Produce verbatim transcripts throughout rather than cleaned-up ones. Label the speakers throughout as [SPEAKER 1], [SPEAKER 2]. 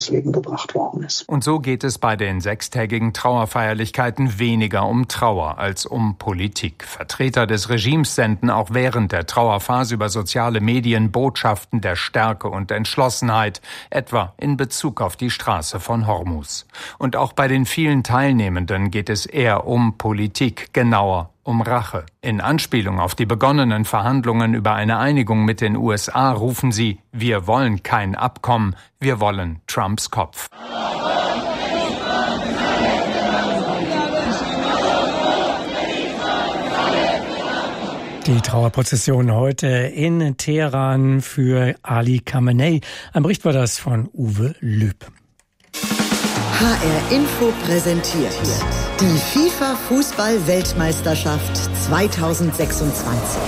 [SPEAKER 1] Leben gebracht worden ist.
[SPEAKER 2] Und so geht es bei den sechstägigen Trauerfeierlichkeiten weniger um Trauer als um Politik. Vertreter des Regimes senden auch während der Trauerphase über soziale Medien Botschaften der Stärke und Entschlossenheit, etwa in Bezug auf die Straße von Hormuz. Und auch bei den vielen Teilnehmenden geht es eher um Politik, genauer um Rache. In Anspielung auf die begonnenen Verhandlungen über eine Einigung mit den U S A rufen sie: Wir wollen kein Abkommen, wir wollen Trumps Kopf.
[SPEAKER 3] Die Trauerprozession heute in Teheran für Ali Khamenei. Ein Bericht war das von Uwe Lüb.
[SPEAKER 4] H R Info präsentiert die FIFA-Fußball-Weltmeisterschaft zweitausendsechsundzwanzig.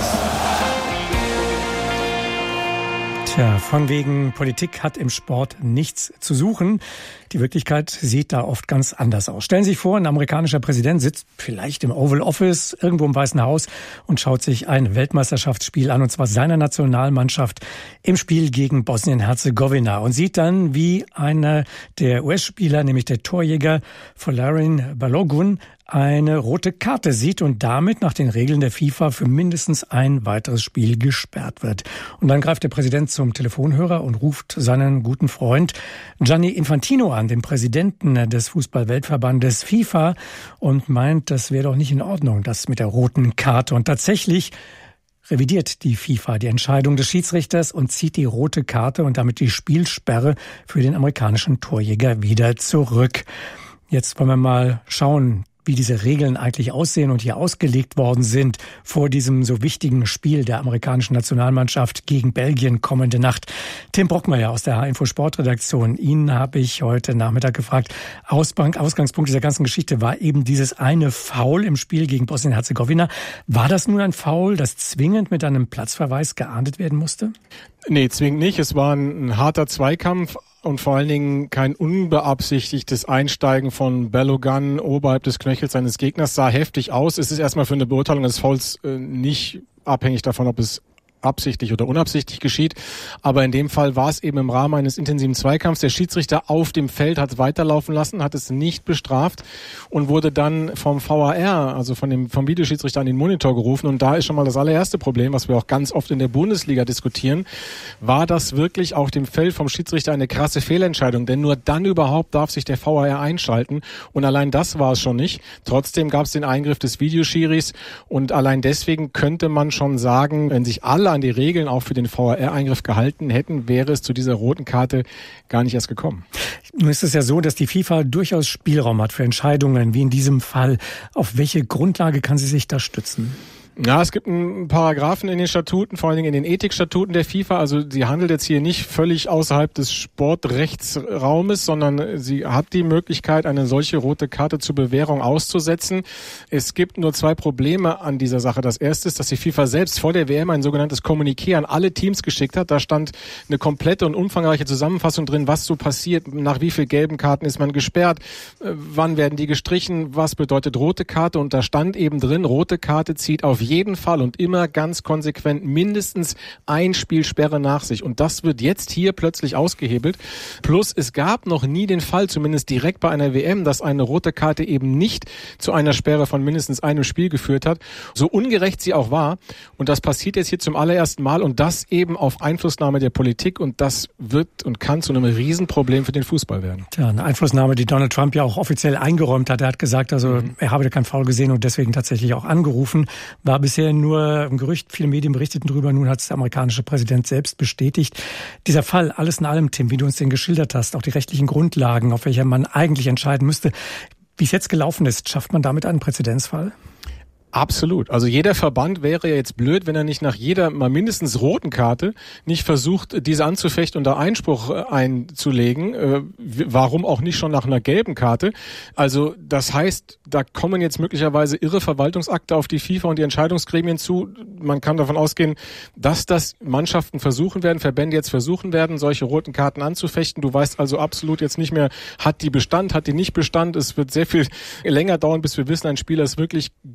[SPEAKER 3] Tja, von wegen Politik hat im Sport nichts zu suchen. Die Wirklichkeit sieht da oft ganz anders aus. Stellen Sie sich vor, ein amerikanischer Präsident sitzt vielleicht im Oval Office, irgendwo im Weißen Haus und schaut sich ein Weltmeisterschaftsspiel an, und zwar seiner Nationalmannschaft im Spiel gegen Bosnien-Herzegowina, und sieht dann, wie einer der U S-Spieler, nämlich der Torjäger Folarin Balogun, eine rote Karte sieht und damit nach den Regeln der FIFA für mindestens ein weiteres Spiel gesperrt wird. Und dann greift der Präsident zum Telefonhörer und ruft seinen guten Freund Gianni Infantino an, den Präsidenten des Fußball-Weltverbandes FIFA, und meint, das wäre doch nicht in Ordnung, das mit der roten Karte. Und tatsächlich revidiert die FIFA die Entscheidung des Schiedsrichters und zieht die rote Karte und damit die Spielsperre für den amerikanischen Torjäger wieder zurück. Jetzt wollen wir mal schauen, wie diese Regeln eigentlich aussehen und hier ausgelegt worden sind vor diesem so wichtigen Spiel der amerikanischen Nationalmannschaft gegen Belgien kommende Nacht. Tim Brockmeier aus der H-Info Sportredaktion. Ihnen habe ich heute Nachmittag gefragt, Ausbank, Ausgangspunkt dieser ganzen Geschichte war eben dieses eine Foul im Spiel gegen Bosnien-Herzegowina. War das nun ein Foul, das zwingend mit einem Platzverweis geahndet werden musste?
[SPEAKER 5] Nee, zwingend nicht. Es war ein, ein harter Zweikampf. Und vor allen Dingen kein unbeabsichtigtes Einsteigen von Balogun oberhalb des Knöchels seines Gegners. Sah heftig aus. Es ist erstmal für eine Beurteilung des Fouls äh, nicht abhängig davon, ob es absichtlich oder unabsichtlich geschieht. Aber in dem Fall war es eben im Rahmen eines intensiven Zweikampfs. Der Schiedsrichter auf dem Feld hat es weiterlaufen lassen, hat es nicht bestraft und wurde dann vom V A R, also von dem, vom Videoschiedsrichter, an den Monitor gerufen. Und da ist schon mal das allererste Problem, was wir auch ganz oft in der Bundesliga diskutieren. War das wirklich auf dem Feld vom Schiedsrichter eine krasse Fehlentscheidung? Denn nur dann überhaupt darf sich der V A R einschalten. Und allein das war es schon nicht. Trotzdem gab es den Eingriff des Videoschiris. Und allein deswegen könnte man schon sagen, wenn sich alle an die Regeln auch für den V A R-Eingriff gehalten hätten, wäre es zu dieser roten Karte gar nicht erst gekommen.
[SPEAKER 3] Nun ist es ja so, dass die FIFA durchaus Spielraum hat für Entscheidungen, wie in diesem Fall. Auf welche Grundlage kann sie sich da stützen?
[SPEAKER 5] Ja, es gibt einen Paragraphen in den Statuten, vor allen Dingen in den Ethikstatuten der FIFA. Also sie handelt jetzt hier nicht völlig außerhalb des Sportrechtsraumes, sondern sie hat die Möglichkeit, eine solche rote Karte zur Bewährung auszusetzen. Es gibt nur zwei Probleme an dieser Sache. Das erste ist, dass die FIFA selbst vor der W M ein sogenanntes Kommuniqué an alle Teams geschickt hat. Da stand eine komplette und umfangreiche Zusammenfassung drin, was so passiert, nach wie viel gelben Karten ist man gesperrt, wann werden die gestrichen, was bedeutet rote Karte. Und da stand eben drin, rote Karte zieht auf jeden Fall und immer ganz konsequent mindestens ein Spiel Sperre nach sich. Und das wird jetzt hier plötzlich ausgehebelt. Plus es gab noch nie den Fall, zumindest direkt bei einer W M, dass eine rote Karte eben nicht zu einer Sperre von mindestens einem Spiel geführt hat. So ungerecht sie auch war. Und das passiert jetzt hier zum allerersten Mal und das eben auf Einflussnahme der Politik. Und das wird und kann zu einem Riesenproblem für den Fußball werden.
[SPEAKER 3] Tja, eine Einflussnahme, die Donald Trump ja auch offiziell eingeräumt hat. Er hat gesagt, also mhm. er habe da keinen Foul gesehen und deswegen tatsächlich auch angerufen. War bisher nur ein Gerücht, viele Medien berichteten drüber, nun hat es der amerikanische Präsident selbst bestätigt. Dieser Fall, alles in allem, Tim, wie du uns den geschildert hast, auch die rechtlichen Grundlagen, auf welcher man eigentlich entscheiden müsste, wie es jetzt gelaufen ist, schafft man damit einen Präzedenzfall?
[SPEAKER 5] Absolut. Also jeder Verband wäre ja jetzt blöd, wenn er nicht nach jeder mal mindestens roten Karte nicht versucht, diese anzufechten und da Einspruch einzulegen. Äh, warum auch nicht schon nach einer gelben Karte? Also das heißt, da kommen jetzt möglicherweise irre Verwaltungsakte auf die FIFA und die Entscheidungsgremien zu. Man kann davon ausgehen, dass das Mannschaften versuchen werden, Verbände jetzt versuchen werden, solche roten Karten anzufechten. Du weißt also absolut jetzt nicht mehr, hat die Bestand, hat die nicht Bestand. Es wird sehr viel länger dauern, bis wir wissen, ein Spieler ist wirklich gesperrt.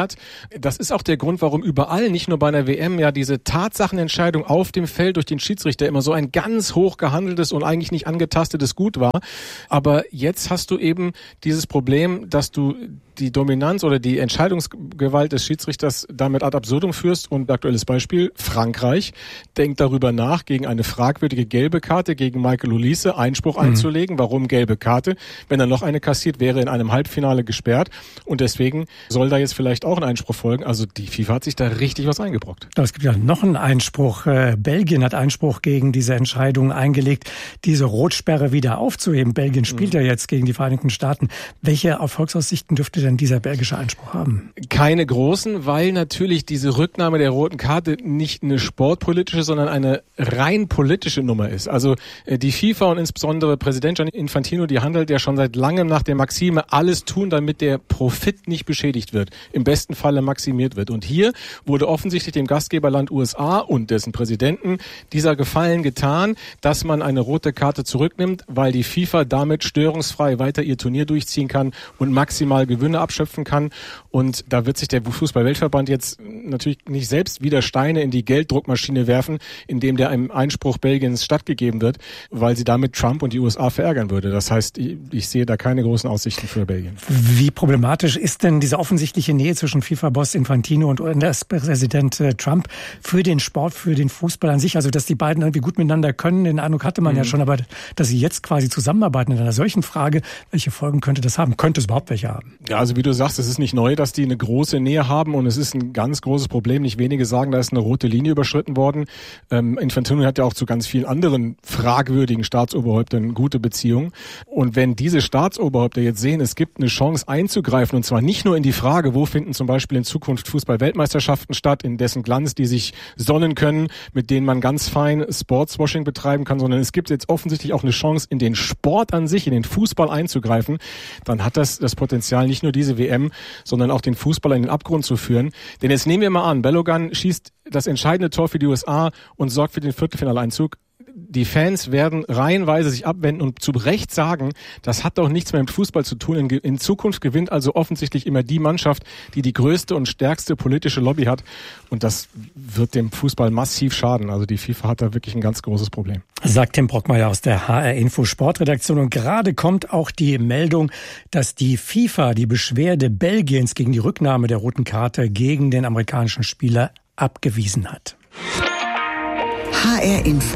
[SPEAKER 5] gesperrt. Das ist auch der Grund, warum überall, nicht nur bei einer W M, ja diese Tatsachenentscheidung auf dem Feld durch den Schiedsrichter immer so ein ganz hoch gehandeltes und eigentlich nicht angetastetes Gut war. Aber jetzt hast du eben dieses Problem, dass du die Dominanz oder die Entscheidungsgewalt des Schiedsrichters damit ad absurdum führst. Und aktuelles Beispiel, Frankreich denkt darüber nach, gegen eine fragwürdige gelbe Karte gegen Michael Olise Einspruch mhm. einzulegen. Warum gelbe Karte? Wenn er noch eine kassiert, wäre in einem Halbfinale gesperrt. Und deswegen soll da jetzt vielleicht auch ein Einspruch folgen. Also die FIFA hat sich da richtig was eingebrockt.
[SPEAKER 3] Es gibt ja noch einen Einspruch. Belgien hat Einspruch gegen diese Entscheidung eingelegt, diese Rotsperre wieder aufzuheben. Belgien spielt mhm. ja jetzt gegen die Vereinigten Staaten. Welche Erfolgsaussichten dürfte denn dieser belgische Einspruch haben?
[SPEAKER 5] Keine großen, weil natürlich diese Rücknahme der roten Karte nicht eine sportpolitische, sondern eine rein politische Nummer ist. Also die FIFA und insbesondere Präsident Gianni Infantino, die handelt ja schon seit langem nach der Maxime, alles tun, damit der Profit nicht beschädigt wird, im besten Falle maximiert wird. Und hier wurde offensichtlich dem Gastgeberland U S A und dessen Präsidenten dieser Gefallen getan, dass man eine rote Karte zurücknimmt, weil die FIFA damit störungsfrei weiter ihr Turnier durchziehen kann und maximal Gewinne abschöpfen kann. Und da wird sich der Fußball-Weltverband jetzt natürlich nicht selbst wieder Steine in die Gelddruckmaschine werfen, indem der einem Einspruch Belgiens stattgegeben wird, weil sie damit Trump und die U S A verärgern würde. Das heißt, ich, ich sehe da keine großen Aussichten für Belgien.
[SPEAKER 3] Wie problematisch ist denn diese offensichtliche Nähe zwischen FIFA-Boss Infantino und U S-Präsident Trump für den Sport, für den Fußball an sich? Also, dass die beiden irgendwie gut miteinander können, den Eindruck hatte man mhm. ja schon, aber dass sie jetzt quasi zusammenarbeiten in einer solchen Frage, welche Folgen könnte das haben? Könnte es überhaupt welche haben?
[SPEAKER 5] Ja, also wie du sagst, es ist nicht neu, dass die eine große Nähe haben und es ist ein ganz großes Problem. Nicht wenige sagen, da ist eine rote Linie überschritten worden. Ähm, Infantino hat ja auch zu ganz vielen anderen fragwürdigen Staatsoberhäuptern gute Beziehungen. Und wenn diese Staatsoberhäupter jetzt sehen, es gibt eine Chance einzugreifen, und zwar nicht nur in die Frage, wo finden zum Beispiel in Zukunft Fußball-Weltmeisterschaften statt, in dessen Glanz die sich sonnen können, mit denen man ganz fein Sportswashing betreiben kann, sondern es gibt jetzt offensichtlich auch eine Chance, in den Sport an sich, in den Fußball einzugreifen, dann hat das das Potenzial, nicht nur diese W M, sondern auch den Fußballer in den Abgrund zu führen. Denn jetzt nehmen wir mal an, Bellogan schießt das entscheidende Tor für die U S A und sorgt für den Viertelfinaleinzug. Die Fans werden reihenweise sich abwenden und zu Recht sagen, das hat doch nichts mehr mit Fußball zu tun. In, in Zukunft gewinnt also offensichtlich immer die Mannschaft, die die größte und stärkste politische Lobby hat. Und das wird dem Fußball massiv schaden. Also die FIFA hat da wirklich ein ganz großes Problem.
[SPEAKER 3] Sagt Tim Brockmeier aus der H R Info Sportredaktion. Und gerade kommt auch die Meldung, dass die FIFA die Beschwerde Belgiens gegen die Rücknahme der roten Karte gegen den amerikanischen Spieler abgewiesen hat.
[SPEAKER 4] H R Info.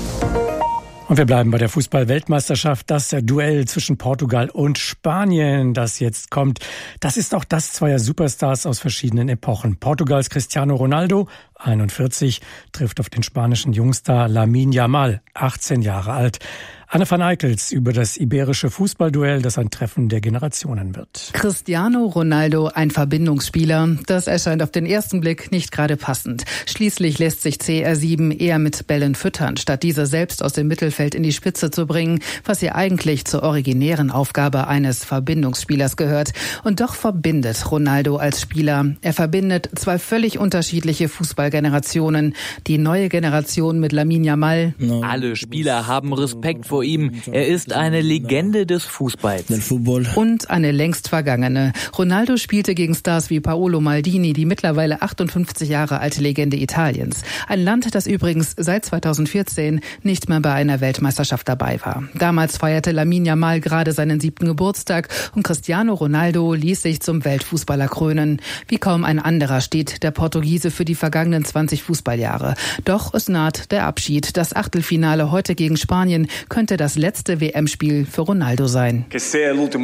[SPEAKER 3] Und wir bleiben bei der Fußball-Weltmeisterschaft. Das Duell zwischen Portugal und Spanien, das jetzt kommt, das ist auch das zweier Superstars aus verschiedenen Epochen. Portugals Cristiano Ronaldo, einundvierzig, trifft auf den spanischen Jungstar Lamine Yamal, achtzehn Jahre alt. Anne van Eickels über das iberische Fußballduell, das ein Treffen der Generationen wird.
[SPEAKER 1] Cristiano Ronaldo, ein Verbindungsspieler. Das erscheint auf den ersten Blick nicht gerade passend. Schließlich lässt sich C R sieben eher mit Bällen füttern, statt diese selbst aus dem Mittelfeld in die Spitze zu bringen, was ihr eigentlich zur originären Aufgabe eines Verbindungsspielers gehört. Und doch verbindet Ronaldo als Spieler. Er verbindet zwei völlig unterschiedliche Fußballgenerationen. Die neue Generation mit Lamine Yamal.
[SPEAKER 6] Alle Spieler haben Respekt vor ihm. Er ist eine Legende des Fußballs.
[SPEAKER 1] Und eine längst vergangene. Ronaldo spielte gegen Stars wie Paolo Maldini, die mittlerweile achtundfünfzig Jahre alte Legende Italiens. Ein Land, das übrigens seit zweitausendvierzehn nicht mehr bei einer Weltmeisterschaft dabei war. Damals feierte Lamine Yamal gerade seinen siebten Geburtstag und Cristiano Ronaldo ließ sich zum Weltfußballer krönen. Wie kaum ein anderer steht der Portugiese für die vergangenen zwanzig Fußballjahre. Doch es naht der Abschied. Das Achtelfinale heute gegen Spanien könnte das letzte W M-Spiel für Ronaldo sein.
[SPEAKER 6] Das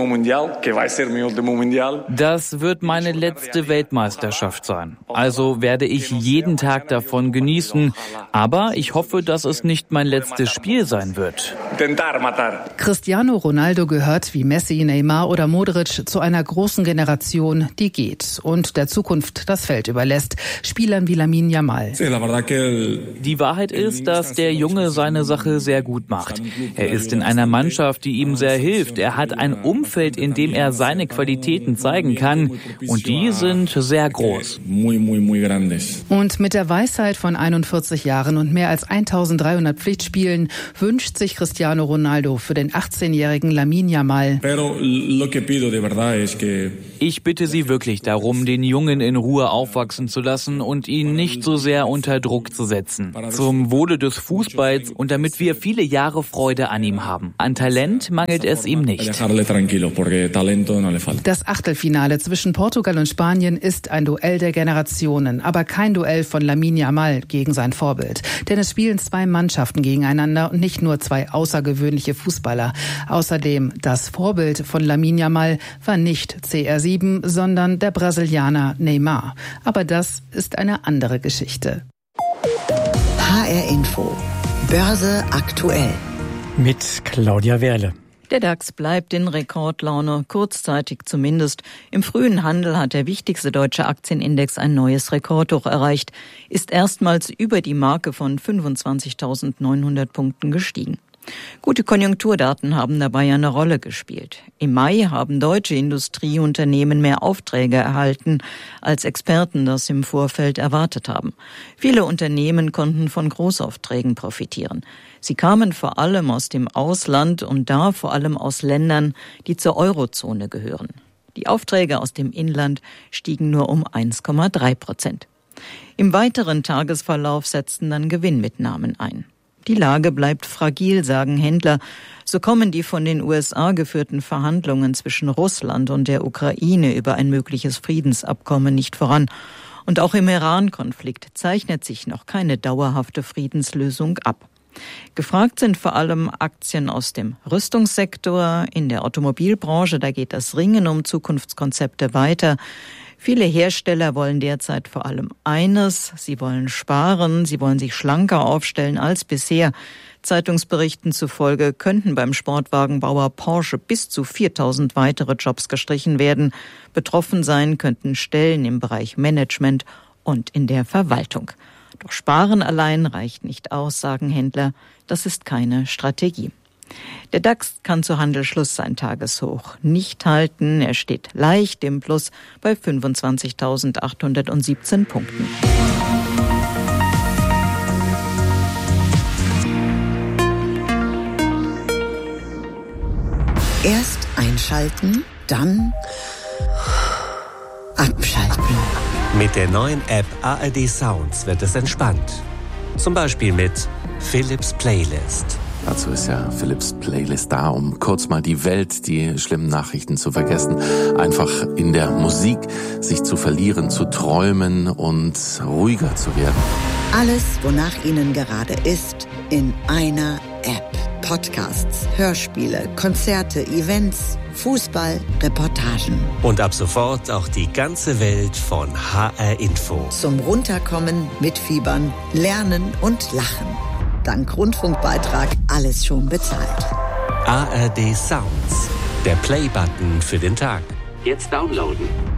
[SPEAKER 6] wird meine letzte Weltmeisterschaft sein. Also werde ich jeden Tag davon genießen. Aber ich hoffe, dass es nicht mein letztes Spiel sein wird.
[SPEAKER 1] Cristiano Ronaldo gehört wie Messi, Neymar oder Modric zu einer großen Generation, die geht und der Zukunft das Feld überlässt. Spielern wie Lamine Yamal.
[SPEAKER 6] Die Wahrheit ist, dass der Junge seine Sache sehr gut macht. Er ist in einer Mannschaft, die ihm sehr hilft. Er hat ein Umfeld, in dem er seine Qualitäten zeigen kann. Und die sind sehr groß.
[SPEAKER 1] Und mit der Weisheit von einundvierzig Jahren und mehr als eintausenddreihundert Pflichtspielen wünscht sich Cristiano Ronaldo für den achtzehnjährigen Lamine Yamal.
[SPEAKER 6] Ich bitte Sie wirklich darum, den Jungen in Ruhe aufwachsen zu lassen und ihn nicht so sehr unter Druck zu setzen. Zum Wohle des Fußballs und damit wir viele Jahre Freude an ihm haben. An Talent mangelt es ihm nicht.
[SPEAKER 1] Das Achtelfinale zwischen Portugal und Spanien ist ein Duell der Generationen, aber kein Duell von Lamine Yamal gegen sein Vorbild. Denn es spielen zwei Mannschaften gegeneinander und nicht nur zwei außergewöhnliche Fußballer. Außerdem, das Vorbild von Lamine Yamal war nicht C R sieben, sondern der Brasilianer Neymar. Aber das ist eine andere Geschichte.
[SPEAKER 4] H R Info. Börse aktuell.
[SPEAKER 3] Mit Claudia Werle.
[SPEAKER 7] Der DAX bleibt in Rekordlaune, kurzzeitig zumindest. Im frühen Handel hat der wichtigste deutsche Aktienindex ein neues Rekordhoch erreicht, ist erstmals über die Marke von fünfundzwanzigtausendneunhundert Punkten gestiegen. Gute Konjunkturdaten haben dabei eine Rolle gespielt. Im Mai haben deutsche Industrieunternehmen mehr Aufträge erhalten, als Experten das im Vorfeld erwartet haben. Viele Unternehmen konnten von Großaufträgen profitieren. Sie kamen vor allem aus dem Ausland und da vor allem aus Ländern, die zur Eurozone gehören. Die Aufträge aus dem Inland stiegen nur um eins Komma drei Prozent. Im weiteren Tagesverlauf setzten dann Gewinnmitnahmen ein. Die Lage bleibt fragil, sagen Händler. So kommen die von den U S A geführten Verhandlungen zwischen Russland und der Ukraine über ein mögliches Friedensabkommen nicht voran. Und auch im Iran-Konflikt zeichnet sich noch keine dauerhafte Friedenslösung ab. Gefragt sind vor allem Aktien aus dem Rüstungssektor, in der Automobilbranche, da geht das Ringen um Zukunftskonzepte weiter. Viele Hersteller wollen derzeit vor allem eines, sie wollen sparen, sie wollen sich schlanker aufstellen als bisher. Zeitungsberichten zufolge könnten beim Sportwagenbauer Porsche bis zu viertausend weitere Jobs gestrichen werden. Betroffen sein könnten Stellen im Bereich Management und in der Verwaltung. Doch Sparen allein reicht nicht aus, sagen Händler. Das ist keine Strategie. Der DAX kann zu Handelsschluss sein Tageshoch nicht halten. Er steht leicht im Plus bei fünfundzwanzigtausendachthundertsiebzehn Punkten.
[SPEAKER 4] Erst einschalten, dann abschalten.
[SPEAKER 8] Mit der neuen App A R D Sounds wird es entspannt. Zum Beispiel mit Philips Playlist.
[SPEAKER 9] Dazu ist ja Philips Playlist da, um kurz mal die Welt, die schlimmen Nachrichten zu vergessen. Einfach in der Musik sich zu verlieren, zu träumen und ruhiger zu werden.
[SPEAKER 4] Alles, wonach Ihnen gerade ist, in einer App. Podcasts, Hörspiele, Konzerte, Events, Fußball, Reportagen.
[SPEAKER 8] Und ab sofort auch die ganze Welt von H R Info.
[SPEAKER 4] Zum Runterkommen, Mitfiebern, Lernen und Lachen. Dank Rundfunkbeitrag alles schon bezahlt.
[SPEAKER 8] A R D Sounds, der Play-Button für den Tag. Jetzt downloaden.